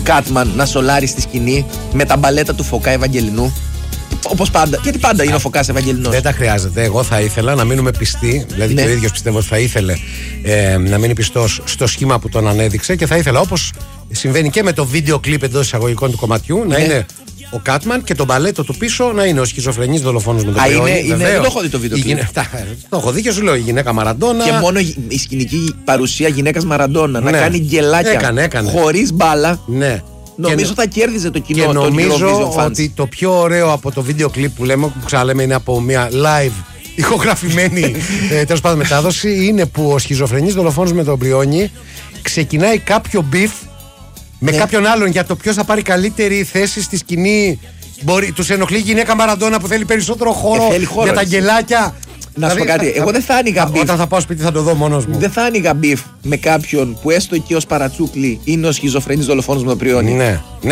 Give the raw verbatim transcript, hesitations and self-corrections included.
Κάτμαν να σολάρει στη σκηνή με τα μπαλέτα του Φωκά Ευαγγελινού. Όπως πάντα. Γιατί πάντα είναι ο Φωκάς Ευαγγελινός. Δεν τα χρειάζεται. Εγώ θα ήθελα να μείνουμε πιστοί. Δηλαδή ναι. Και ο ίδιος πιστεύω ότι θα ήθελε ε, να μείνει πιστός στο σχήμα που τον ανέδειξε και θα ήθελα, όπως συμβαίνει και με το βίντεο κλιπ εντός εισαγωγικών του κομματιού, ναι. να είναι ο Κάτμαν και το μπαλέτο του πίσω να είναι ο σχιζοφρενής δολοφόνος με τον Πριόνι. Είναι, είναι, δεν το έχω δει το βίντεο κλιπ. Γυναι... Το έχω δει και σου λέω η γυναίκα Μαραντόνα. Και μόνο η σκηνική παρουσία γυναίκας Μαραντόνα ναι. να κάνει γκελάκια έκανε, έκανε. χωρίς μπάλα. Ναι. Νομίζω και θα κέρδιζε το κοινό. Και το νομίζω ότι το πιο ωραίο από το βίντεο κλιπ που λέμε, που ξαναλέμε είναι από μια live ηχογραφημένη ε, τέλος πάντων μετάδοση, είναι που ο σχιζοφρενής δολοφόνος με τον Πριόνι ξεκινάει κάποιο μπιφ με ναι. κάποιον άλλον για το ποιος θα πάρει καλύτερη θέση στη σκηνή. Μπορεί, τους ενοχλεί η γυναίκα Μαραντόνα που θέλει περισσότερο χώρο, ε, θέλει χώρο για τα γκελάκια. Να σου πω κάτι, εγώ δεν θα άνοιγα μπιφ. Όταν θα πάω σπίτι θα το δω μόνος μου. Δεν θα άνοιγα μπιφ με κάποιον που έστω και ως παρατσούκλι είναι ο σχιζοφρενής δολοφόνος με τον Πριόνι. Ναι.